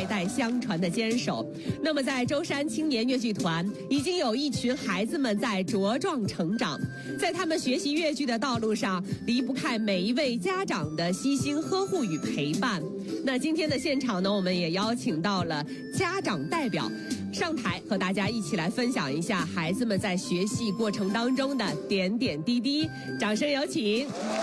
代相传的坚守。那么在舟山青年越剧团，已经有一群孩子们在茁壮成长，在他们学习越剧的道路上，离不开每一位家长的悉心呵护与陪伴。那今天的现场呢，我们也邀请到了家长代表上台，和大家一起来分享一下孩子们在学习过程当中的点点滴滴。掌声有请。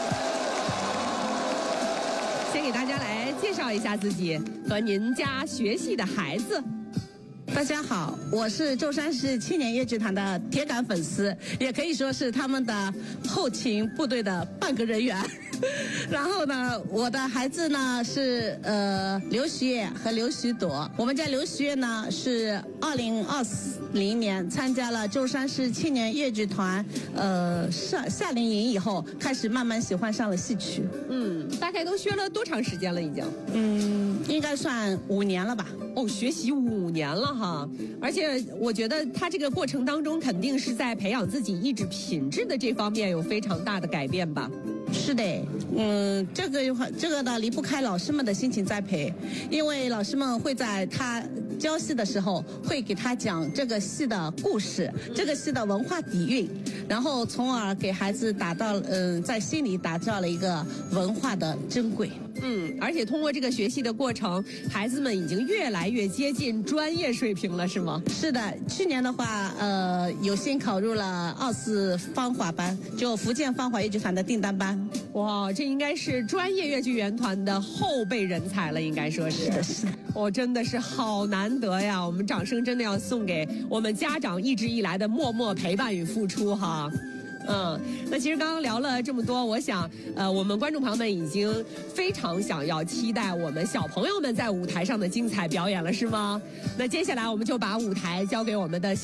先给大家来介绍一下自己和您家学戏的孩子。 大家好，我是舟山市青年越剧团的铁杆粉丝，也可以说是他们的后勤部队的半个人员。然后呢，我的孩子呢是刘徐烨和刘徐朵。我们家刘徐烨呢是2020年参加了舟山市青年越剧团夏令营以后，开始慢慢喜欢上了戏曲。 大概都学了多长时间了已经？ 应该算5年了吧。 哦，学习5年了哈。而且我觉得他这个过程当中，肯定是在培养自己意志品质的这方面有非常大的改变吧。 是的，这个呢离不开老师们的辛勤栽培，因为老师们会在他教戏的时候会给他讲这个戏的故事，这个戏的文化底蕴，然后从而给孩子在心里打造了一个文化的珍贵。 而且通过这个学习的过程，孩子们已经越来越接近专业水平了，是吗？ 是的，去年的话，有幸考入了24芳华班，就福建芳华越剧团的定单班。 哇，这应该是专业越剧员团的后备人才了，应该说是。 是的。 真的是好难得呀！我们掌声真的要送给我们家长一直以来的默默陪伴与付出哈。那其实刚刚聊了这么多，我想，我们观众朋友们已经非常想要期待我们小朋友们在舞台上的精彩表演了，是吗？那接下来我们就把舞台交给我们的